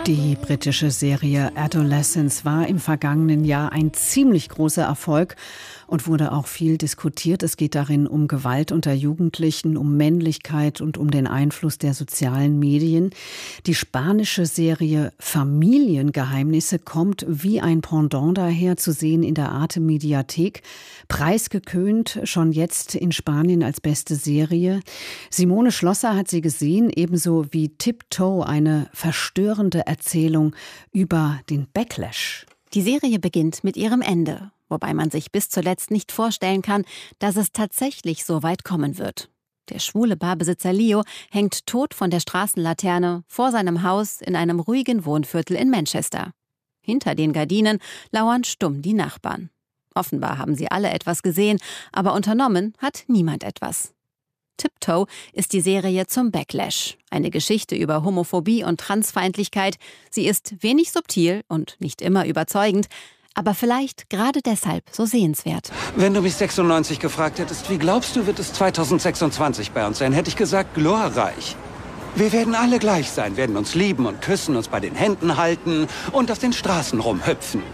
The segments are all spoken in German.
Die britische Serie Adolescence war im vergangenen Jahr ein ziemlich großer Erfolg und wurde auch viel diskutiert. Es geht darin um Gewalt unter Jugendlichen, um Männlichkeit und um den Einfluss der sozialen Medien. Die spanische Serie Familiengeheimnisse kommt wie ein Pendant daher, zu sehen in der Arte-Mediathek. Preisgekrönt schon jetzt in Spanien als beste Serie. Simone Schlosser hat sie gesehen, ebenso wie Tiptoe, eine verstörende Erzählung über den Backlash. Die Serie beginnt mit ihrem Ende, wobei man sich bis zuletzt nicht vorstellen kann, dass es tatsächlich so weit kommen wird. Der schwule Barbesitzer Leo hängt tot von der Straßenlaterne vor seinem Haus in einem ruhigen Wohnviertel in Manchester. Hinter den Gardinen lauern stumm die Nachbarn. Offenbar haben sie alle etwas gesehen, aber unternommen hat niemand etwas. Tiptoe ist die Serie zum Backlash, eine Geschichte über Homophobie und Transfeindlichkeit. Sie ist wenig subtil und nicht immer überzeugend, aber vielleicht gerade deshalb so sehenswert. Wenn du mich 96 gefragt hättest, wie glaubst du, wird es 2026 bei uns sein, hätte ich gesagt, glorreich. Wir werden alle gleich sein, werden uns lieben und küssen, uns bei den Händen halten und auf den Straßen rumhüpfen.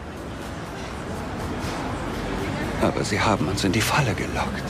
Aber sie haben uns in die Falle gelockt.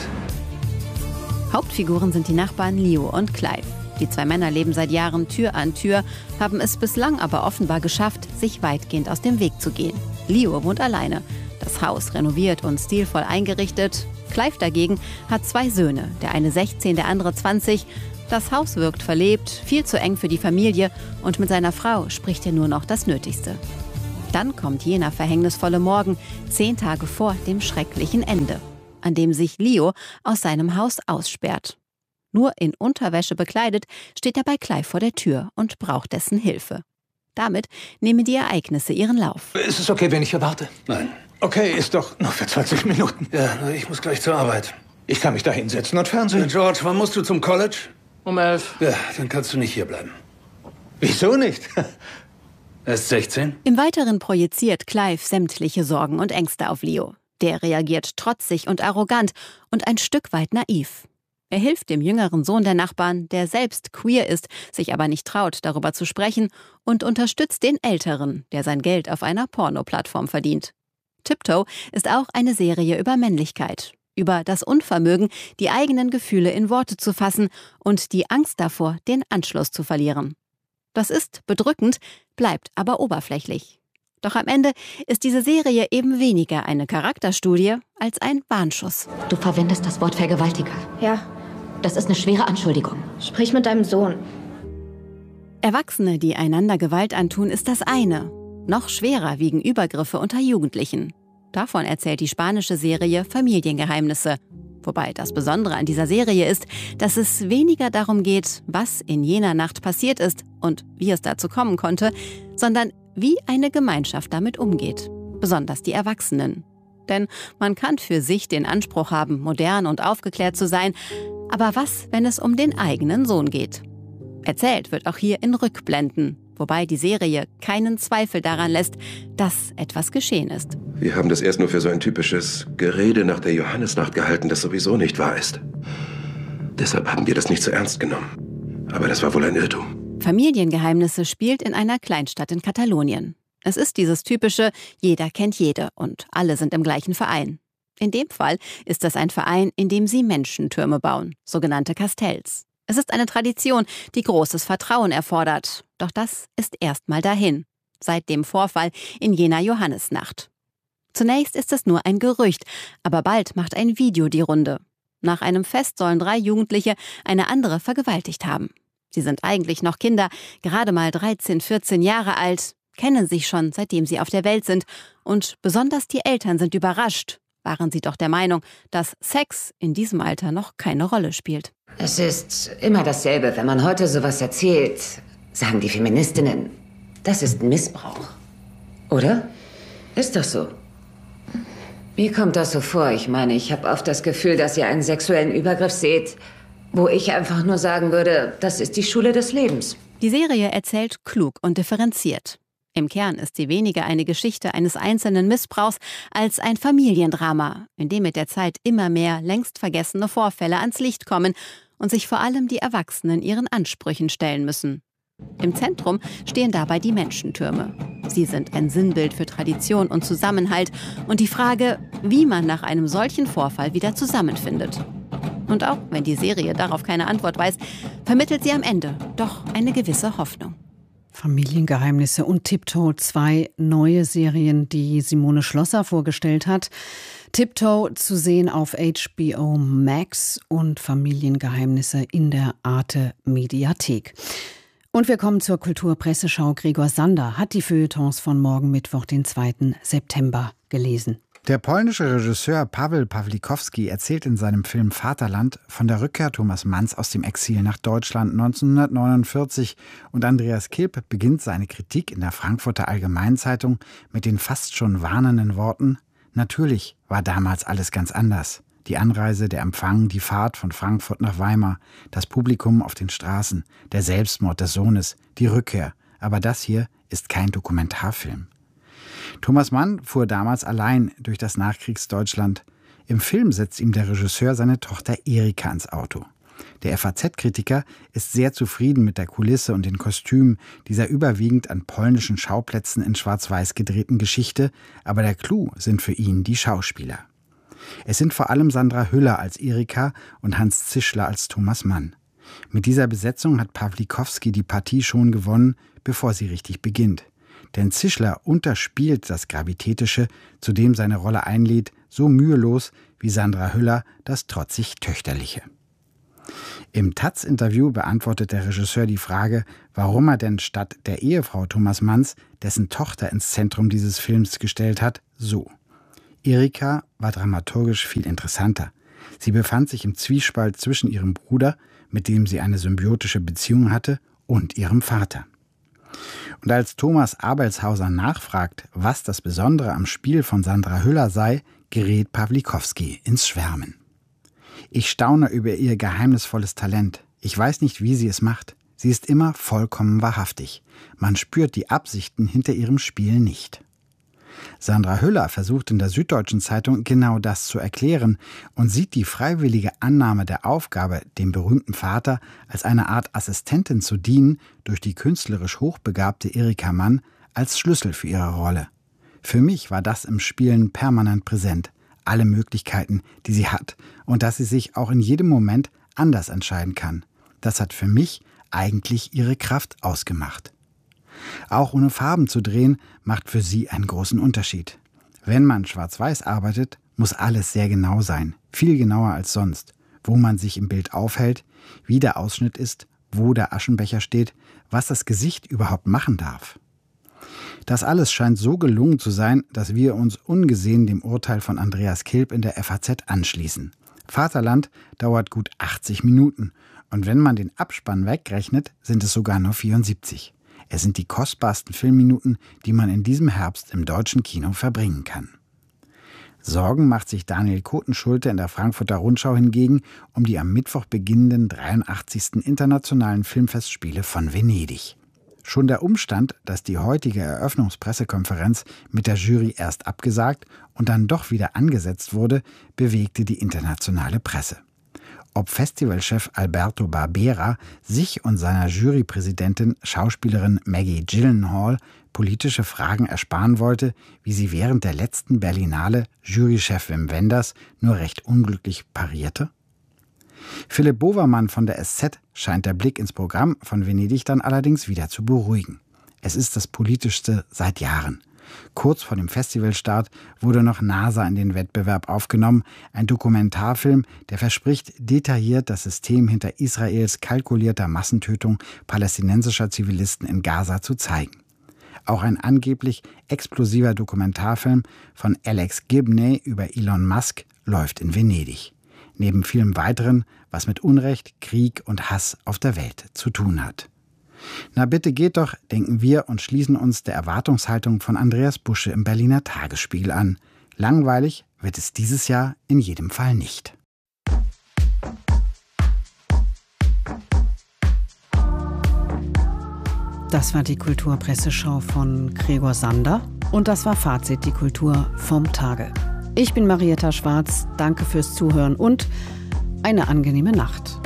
Hauptfiguren sind die Nachbarn Leo und Clive. Die zwei Männer leben seit Jahren Tür an Tür, haben es bislang aber offenbar geschafft, sich weitgehend aus dem Weg zu gehen. Leo wohnt alleine, das Haus renoviert und stilvoll eingerichtet. Clive dagegen hat zwei Söhne, der eine 16, der andere 20. Das Haus wirkt verlebt, viel zu eng für die Familie und mit seiner Frau spricht er nur noch das Nötigste. Dann kommt jener verhängnisvolle Morgen, 10 Tage vor dem schrecklichen Ende, an dem sich Leo aus seinem Haus aussperrt. Nur in Unterwäsche bekleidet steht er bei Clive vor der Tür und braucht dessen Hilfe. Damit nehmen die Ereignisse ihren Lauf. Ist es okay, wenn ich hier warte? Nein. Okay, ist doch nur für 20 Minuten. Ja, ich muss gleich zur Arbeit. Ich kann mich da hinsetzen und Fernsehen. George, wann musst du zum College? Um 11. Ja, dann kannst du nicht hier bleiben. Wieso nicht? Er ist 16. Im Weiteren projiziert Clive sämtliche Sorgen und Ängste auf Leo. Der reagiert trotzig und arrogant und ein Stück weit naiv. Er hilft dem jüngeren Sohn der Nachbarn, der selbst queer ist, sich aber nicht traut, darüber zu sprechen, und unterstützt den Älteren, der sein Geld auf einer Porno-Plattform verdient. Tiptoe ist auch eine Serie über Männlichkeit, über das Unvermögen, die eigenen Gefühle in Worte zu fassen und die Angst davor, den Anschluss zu verlieren. Das ist bedrückend, bleibt aber oberflächlich. Doch am Ende ist diese Serie eben weniger eine Charakterstudie als ein Warnschuss. Du verwendest das Wort Vergewaltiger. Ja. Das ist eine schwere Anschuldigung. Sprich mit deinem Sohn. Erwachsene, die einander Gewalt antun, ist das eine. Noch schwerer wiegen Übergriffe unter Jugendlichen. Davon erzählt die spanische Serie Familiengeheimnisse. Wobei das Besondere an dieser Serie ist, dass es weniger darum geht, was in jener Nacht passiert ist und wie es dazu kommen konnte, sondern wie eine Gemeinschaft damit umgeht. Besonders die Erwachsenen. Denn man kann für sich den Anspruch haben, modern und aufgeklärt zu sein. Aber was, wenn es um den eigenen Sohn geht? Erzählt wird auch hier in Rückblenden, wobei die Serie keinen Zweifel daran lässt, dass etwas geschehen ist. Wir haben das erst nur für so ein typisches Gerede nach der Johannisnacht gehalten, das sowieso nicht wahr ist. Deshalb haben wir das nicht so ernst genommen. Aber das war wohl ein Irrtum. Familiengeheimnisse spielt in einer Kleinstadt in Katalonien. Es ist dieses typische, jeder kennt jede und alle sind im gleichen Verein. In dem Fall ist das ein Verein, in dem sie Menschentürme bauen, sogenannte Castells. Es ist eine Tradition, die großes Vertrauen erfordert. Doch das ist erstmal dahin, seit dem Vorfall in jener Johannisnacht. Zunächst ist es nur ein Gerücht, aber bald macht ein Video die Runde. Nach einem Fest sollen 3 Jugendliche eine andere vergewaltigt haben. Sie sind eigentlich noch Kinder, gerade mal 13, 14 Jahre alt, kennen sich schon, seitdem sie auf der Welt sind. Und besonders die Eltern sind überrascht. Waren sie doch der Meinung, dass Sex in diesem Alter noch keine Rolle spielt. Es ist immer dasselbe, wenn man heute sowas erzählt, sagen die Feministinnen, das ist Missbrauch. Oder? Ist doch so. Wie kommt das so vor? Ich meine, ich habe oft das Gefühl, dass ihr einen sexuellen Übergriff seht, wo ich einfach nur sagen würde, das ist die Schule des Lebens. Die Serie erzählt klug und differenziert. Im Kern ist sie weniger eine Geschichte eines einzelnen Missbrauchs als ein Familiendrama, in dem mit der Zeit immer mehr längst vergessene Vorfälle ans Licht kommen und sich vor allem die Erwachsenen ihren Ansprüchen stellen müssen. Im Zentrum stehen dabei die Menschentürme. Sie sind ein Sinnbild für Tradition und Zusammenhalt und die Frage, wie man nach einem solchen Vorfall wieder zusammenfindet. Und auch wenn die Serie darauf keine Antwort weiß, vermittelt sie am Ende doch eine gewisse Hoffnung. Familiengeheimnisse und Tiptoe, 2 neue Serien, die Simone Schlosser vorgestellt hat. Tiptoe zu sehen auf HBO Max und Familiengeheimnisse in der Arte Mediathek. Und wir kommen zur Kulturpresseschau. Gregor Sander hat die Feuilletons von morgen Mittwoch, den 2. September, gelesen. Der polnische Regisseur Paweł Pawlikowski erzählt in seinem Film Vaterland von der Rückkehr Thomas Manns aus dem Exil nach Deutschland 1949 und Andreas Kilp beginnt seine Kritik in der Frankfurter Allgemeinzeitung mit den fast schon warnenden Worten: Natürlich war damals alles ganz anders. Die Anreise, der Empfang, die Fahrt von Frankfurt nach Weimar, das Publikum auf den Straßen, der Selbstmord des Sohnes, die Rückkehr. Aber das hier ist kein Dokumentarfilm. Thomas Mann fuhr damals allein durch das Nachkriegsdeutschland. Im Film setzt ihm der Regisseur seine Tochter Erika ins Auto. Der FAZ-Kritiker ist sehr zufrieden mit der Kulisse und den Kostümen dieser überwiegend an polnischen Schauplätzen in Schwarz-Weiß gedrehten Geschichte, aber der Clou sind für ihn die Schauspieler. Es sind vor allem Sandra Hüller als Erika und Hans Zischler als Thomas Mann. Mit dieser Besetzung hat Pawlikowski die Partie schon gewonnen, bevor sie richtig beginnt. Denn Zischler unterspielt das Gravitätische, zu dem seine Rolle einlädt, so mühelos wie Sandra Hüller das trotzig Töchterliche. Im taz-Interview beantwortet der Regisseur die Frage, warum er denn statt der Ehefrau Thomas Manns dessen Tochter ins Zentrum dieses Films gestellt hat, so: Erika war dramaturgisch viel interessanter. Sie befand sich im Zwiespalt zwischen ihrem Bruder, mit dem sie eine symbiotische Beziehung hatte, und ihrem Vater. Und als Thomas Abelshauser nachfragt, was das Besondere am Spiel von Sandra Hüller sei, gerät Pawlikowski ins Schwärmen. Ich staune über ihr geheimnisvolles Talent. Ich weiß nicht, wie sie es macht. Sie ist immer vollkommen wahrhaftig. Man spürt die Absichten hinter ihrem Spiel nicht. Sandra Hüller versucht in der Süddeutschen Zeitung genau das zu erklären und sieht die freiwillige Annahme der Aufgabe, dem berühmten Vater als eine Art Assistentin zu dienen, durch die künstlerisch hochbegabte Erika Mann, als Schlüssel für ihre Rolle. Für mich war das im Spielen permanent präsent, alle Möglichkeiten, die sie hat und dass sie sich auch in jedem Moment anders entscheiden kann. Das hat für mich eigentlich ihre Kraft ausgemacht. Auch ohne Farben zu drehen, macht für sie einen großen Unterschied. Wenn man schwarz-weiß arbeitet, muss alles sehr genau sein, viel genauer als sonst. Wo man sich im Bild aufhält, wie der Ausschnitt ist, wo der Aschenbecher steht, was das Gesicht überhaupt machen darf. Das alles scheint so gelungen zu sein, dass wir uns ungesehen dem Urteil von Andreas Kilp in der FAZ anschließen. Vaterland dauert gut 80 Minuten und wenn man den Abspann wegrechnet, sind es sogar nur 74. Es sind die kostbarsten Filmminuten, die man in diesem Herbst im deutschen Kino verbringen kann. Sorgen macht sich Daniel Kotenschulte in der Frankfurter Rundschau hingegen um die am Mittwoch beginnenden 83. Internationalen Filmfestspiele von Venedig. Schon der Umstand, dass die heutige Eröffnungspressekonferenz mit der Jury erst abgesagt und dann doch wieder angesetzt wurde, bewegte die internationale Presse. Ob Festivalchef Alberto Barbera sich und seiner Jurypräsidentin, Schauspielerin Maggie Gyllenhaal, politische Fragen ersparen wollte, wie sie während der letzten Berlinale Jurychef Wim Wenders nur recht unglücklich parierte? Philipp Bovermann von der SZ scheint der Blick ins Programm von Venedig dann allerdings wieder zu beruhigen. Es ist das Politischste seit Jahren. Kurz vor dem Festivalstart wurde noch NASA in den Wettbewerb aufgenommen, ein Dokumentarfilm, der verspricht, detailliert das System hinter Israels kalkulierter Massentötung palästinensischer Zivilisten in Gaza zu zeigen. Auch ein angeblich explosiver Dokumentarfilm von Alex Gibney über Elon Musk läuft in Venedig. Neben vielem weiteren, was mit Unrecht, Krieg und Hass auf der Welt zu tun hat. Na bitte geht doch, denken wir und schließen uns der Erwartungshaltung von Andreas Busche im Berliner Tagesspiegel an. Langweilig wird es dieses Jahr in jedem Fall nicht. Das war die Kulturpresseschau von Gregor Sander und das war Fazit, die Kultur vom Tage. Ich bin Marietta Schwarz, danke fürs Zuhören und eine angenehme Nacht.